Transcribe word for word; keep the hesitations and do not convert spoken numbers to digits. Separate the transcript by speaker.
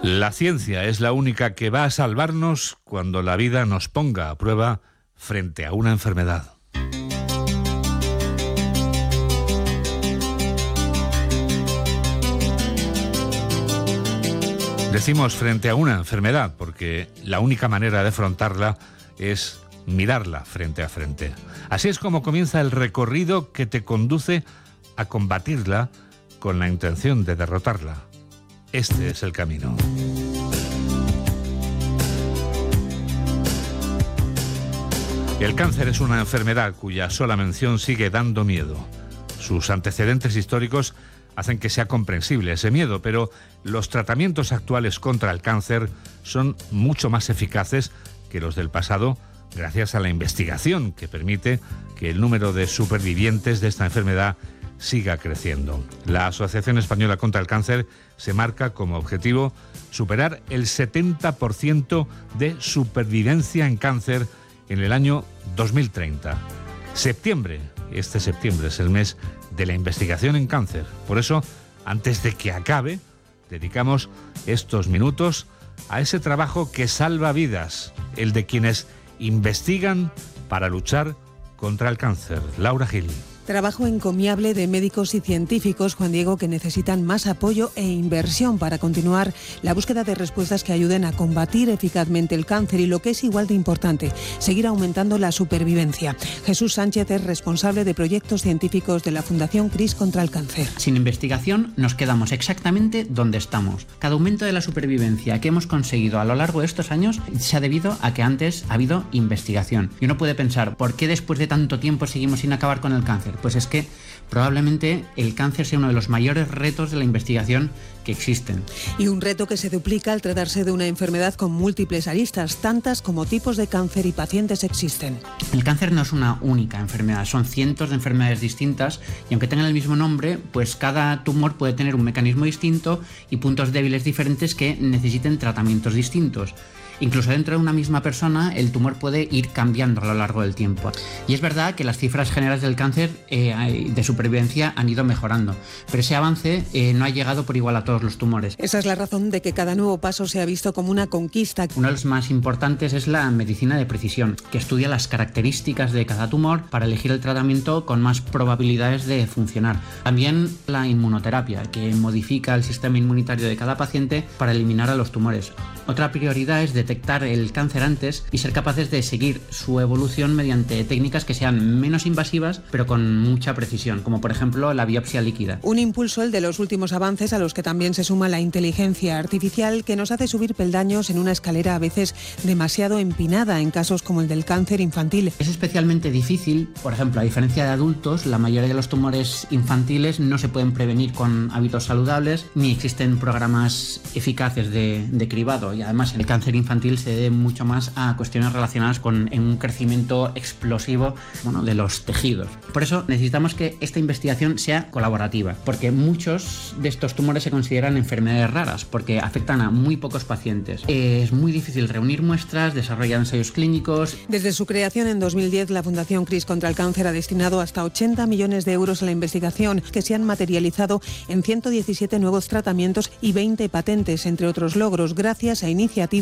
Speaker 1: La ciencia es la única que va a salvarnos cuando la vida nos ponga a prueba frente a una enfermedad. Decimos frente a una enfermedad porque la única manera de afrontarla es mirarla frente a frente. Así es como comienza el recorrido que te conduce a combatirla con la intención de derrotarla. Este es el camino. El cáncer es una enfermedad cuya sola mención sigue dando miedo. Sus antecedentes históricos hacen que sea comprensible ese miedo, pero los tratamientos actuales contra el cáncer son mucho más eficaces que los del pasado, gracias a la investigación que permite que el número de supervivientes de esta enfermedad siga creciendo. La Asociación Española contra el Cáncer se marca como objetivo superar el setenta por ciento de supervivencia en cáncer en el año dos mil treinta. Septiembre, este septiembre es el mes de la investigación en cáncer. Por eso, antes de que acabe, dedicamos estos minutos a ese trabajo que salva vidas, el de quienes investigan para luchar contra el cáncer. Laura Gil.
Speaker 2: Trabajo encomiable de médicos y científicos, Juan Diego, que necesitan más apoyo e inversión para continuar la búsqueda de respuestas que ayuden a combatir eficazmente el cáncer y, lo que es igual de importante, seguir aumentando la supervivencia. Jesús Sánchez es responsable de proyectos científicos de la Fundación CRIS contra el cáncer.
Speaker 3: Sin investigación nos quedamos exactamente donde estamos. Cada aumento de la supervivencia que hemos conseguido a lo largo de estos años se ha debido a que antes ha habido investigación. Y uno puede pensar, ¿por qué después de tanto tiempo seguimos sin acabar con el cáncer? Pues es que probablemente el cáncer sea uno de los mayores retos de la investigación que existen.
Speaker 2: Y un reto que se duplica al tratarse de una enfermedad con múltiples aristas, tantas como tipos de cáncer y pacientes existen.
Speaker 3: El cáncer no es una única enfermedad, son cientos de enfermedades distintas y aunque tengan el mismo nombre, pues cada tumor puede tener un mecanismo distinto y puntos débiles diferentes que necesiten tratamientos distintos. Incluso dentro de una misma persona, el tumor puede ir cambiando a lo largo del tiempo. Y es verdad que las cifras generales del cáncer eh, de supervivencia han ido mejorando, pero ese avance eh, no ha llegado por igual a todos los tumores.
Speaker 2: Esa es la razón de que cada nuevo paso sea visto como una conquista.
Speaker 3: Uno de los más importantes es la medicina de precisión, que estudia las características de cada tumor para elegir el tratamiento con más probabilidades de funcionar. También la inmunoterapia, que modifica el sistema inmunitario de cada paciente para eliminar a los tumores. Otra prioridad es detectar el cáncer antes y ser capaces de seguir su evolución mediante técnicas que sean menos invasivas, pero con mucha precisión, como por ejemplo la biopsia líquida.
Speaker 2: Un impulso el de los últimos avances, a los que también se suma la inteligencia artificial, que nos hace subir peldaños en una escalera a veces demasiado empinada en casos como el del cáncer infantil.
Speaker 3: Es especialmente difícil, por ejemplo, a diferencia de adultos, la mayoría de los tumores infantiles no se pueden prevenir con hábitos saludables, ni existen programas eficaces de, de cribado. Y además el cáncer infantil se debe mucho más a cuestiones relacionadas con un crecimiento explosivo, bueno, de los tejidos. Por eso necesitamos que esta investigación sea colaborativa, porque muchos de estos tumores se consideran enfermedades raras, porque afectan a muy pocos pacientes. Es muy difícil reunir muestras, desarrollar ensayos clínicos.
Speaker 2: Desde su creación en dos mil diez, la Fundación CRIS contra el cáncer ha destinado hasta ochenta millones de euros a la investigación, que se han materializado en ciento diecisiete nuevos tratamientos y veinte patentes, entre otros logros, gracias a iniciativas